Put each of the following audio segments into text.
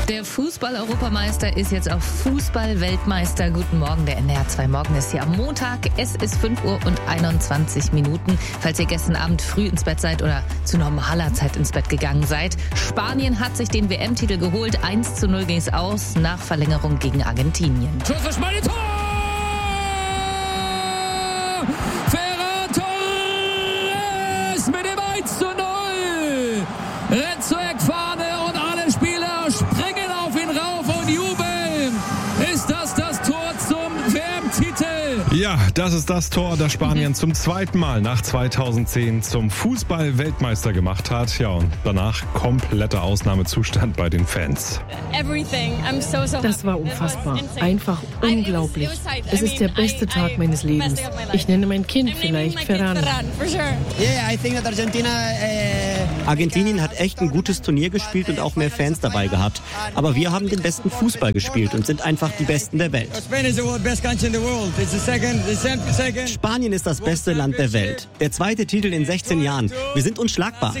Der Fußball-Europameister ist jetzt auch Fußball-Weltmeister. Guten Morgen, der NDR 2 Morgen ist hier am Montag. Es ist 5:21 Uhr. Falls ihr gestern Abend früh ins Bett seid oder zu normaler Zeit ins Bett gegangen seid. Spanien hat sich den WM-Titel geholt. 1:0 ging es aus nach Verlängerung gegen Argentinien. Schuss für Spanien, Tor! Ferran Torres mit dem 1:0. Rennt zur Eckfahne und alle Spieler springen auf ihn rauf und jubeln. Ist das das Tor zum WM-Titel? Ja, das ist das Tor, das Spanien zum zweiten Mal nach 2010 zum Fußball-Weltmeister gemacht hat. Ja, und danach kompletter Ausnahmezustand bei den Fans. Das war unfassbar. Einfach unglaublich. Es ist der beste Tag meines Lebens. Ich nenne mein Kind vielleicht Ferran. Argentinien hat echt ein gutes Turnier gespielt und auch mehr Fans dabei gehabt. Aber wir haben den besten Fußball gespielt und sind einfach die Besten der Welt. Spanien ist das beste Land der Welt. Der zweite Titel in 16 Jahren. Wir sind unschlagbar.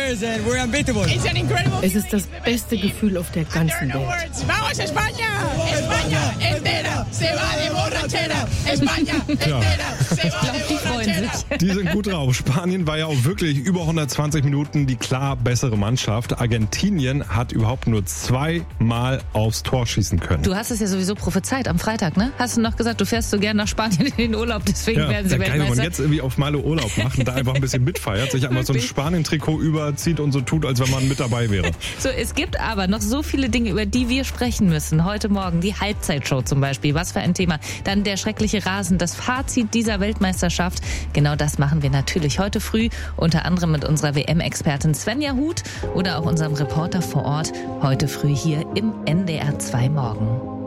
Es ist das beste Gefühl auf der ganzen Welt. Die freuen sich. Die sind gut drauf. Spanien war ja auch wirklich über 120 Minuten die klar bessere Mannschaft. Argentinien hat überhaupt nur 2-mal aufs Tor schießen können. Du hast es ja sowieso prophezeit am Freitag, ne? Hast du noch gesagt, du fährst so gern nach Spanien in den Urlaub, deswegen werden sie geil, wenn man Weltmeister. jetzt irgendwie auf Meile Urlaub macht und da einfach ein bisschen mitfeiert, sich einmal so ein Spanien-Trikot überzieht und so tut, als wenn man mit dabei wäre. So, es gibt aber noch so viele Dinge, über die wir sprechen müssen. Heute Morgen die Halbzeitshow zum Beispiel. Was für ein Thema. Dann der schreckliche Rasen, das Fazit dieser Weltmeisterschaft. Genau das machen wir natürlich heute früh. Unter anderem mit unserer WM-Expertin Svenja Huth oder auch unserem Reporter vor Ort. Heute früh hier im NDR 2 Morgen.